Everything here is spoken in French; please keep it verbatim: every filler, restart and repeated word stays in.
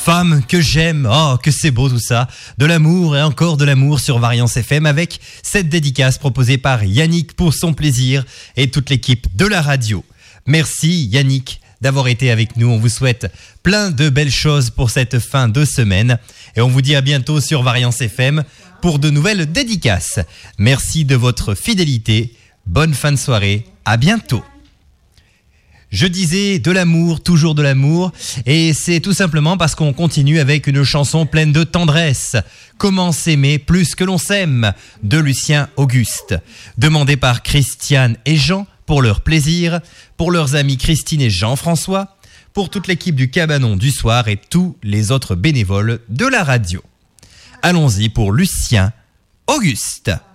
Femme que j'aime, oh que c'est beau tout ça. De l'amour et encore de l'amour sur Variance F M avec cette dédicace proposée par Yannick pour son plaisir et toute l'équipe de la radio. Merci Yannick d'avoir été avec nous. On vous souhaite plein de belles choses pour cette fin de semaine et on vous dit à bientôt sur Variance F M pour de nouvelles dédicaces. Merci de votre fidélité. Bonne fin de soirée. À bientôt. Je disais de l'amour, toujours de l'amour, et c'est tout simplement parce qu'on continue avec une chanson pleine de tendresse. Comment s'aimer plus que l'on s'aime, de Lucien Auguste. Demandé par Christiane et Jean pour leur plaisir, pour leurs amis Christine et Jean-François, pour toute l'équipe du Cabanon du soir et tous les autres bénévoles de la radio. Allons-y pour Lucien Auguste.